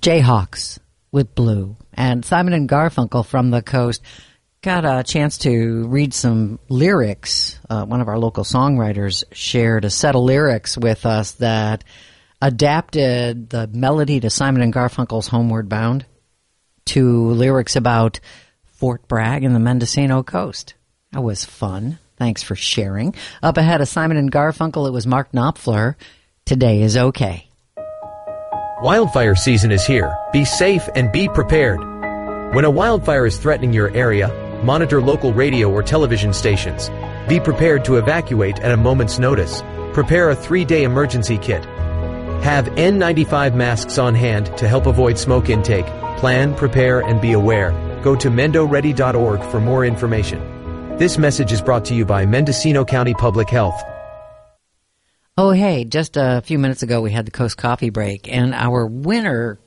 Jayhawks with Blue. And Simon and Garfunkel from the coast got a chance to read some lyrics. One of our local songwriters shared a set of lyrics with us that adapted the melody to Simon and Garfunkel's Homeward Bound to lyrics about Fort Bragg and the Mendocino coast. That was fun. Thanks for sharing. Up ahead of Simon and Garfunkel, it was Mark Knopfler. Today is okay. Wildfire season is here. Be safe and be prepared. When a wildfire is threatening your area, monitor local radio or television stations. Be prepared to evacuate at a moment's notice. Prepare a 3-day emergency kit. Have N95 masks on hand to help avoid smoke intake. Plan, prepare, and be aware. Go to mendoready.org for more information. This message is brought to you by Mendocino County Public Health. Oh, hey, just a few minutes ago we had the Coast Coffee break, and our winner